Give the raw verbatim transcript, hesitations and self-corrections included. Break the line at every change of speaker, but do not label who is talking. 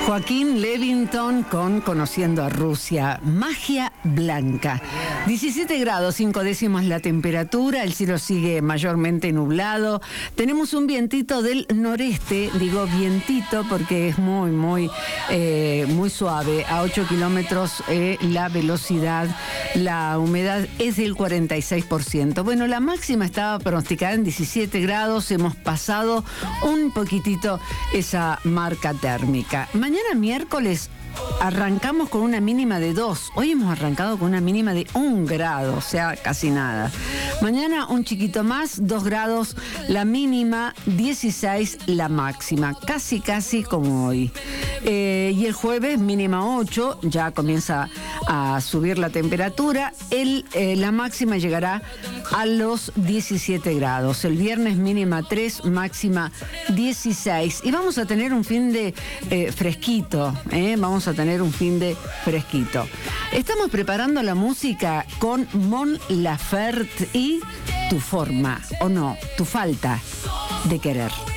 Joaquín Levington con Conociendo a Rusia, Magia Blanca. diecisiete grados, cinco décimas la temperatura, el cielo sigue mayormente nublado. Tenemos un vientito del noreste, digo vientito porque es muy, muy, eh, muy suave, a ocho kilómetros eh, la velocidad, la humedad es del cuarenta y seis por ciento. Bueno, la máxima estaba pronosticada en diecisiete grados, hemos pasado un poquitito esa marca térmica. Mañana miércoles arrancamos con una mínima de dos. Hoy hemos arrancado con una mínima de un grado, o sea, casi nada. Mañana un chiquito más, dos grados la mínima, dieciséis la máxima. Casi, casi como hoy. Eh, y el jueves mínima ocho, ya comienza a subir la temperatura. El, eh, la máxima llegará a los diecisiete grados. El viernes mínima tres, máxima dieciséis. Y vamos a tener un fin de eh, fresquito, ¿eh? Vamos a tener un fin de fresquito. Estamos preparando la música con Mon Laferte y Tu forma, o no, tu falta de querer.